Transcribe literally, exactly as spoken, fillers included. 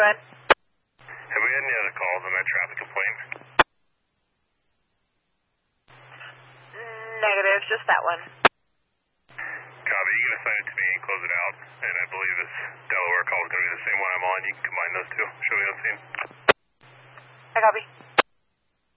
go ahead. Have we had any other calls on that traffic complaint? Negative, just that one. Copy, you can assign it to me and close it out. And I believe this Delaware call is going to be the same one I'm on. You can combine those two. Show me on scene. I copy.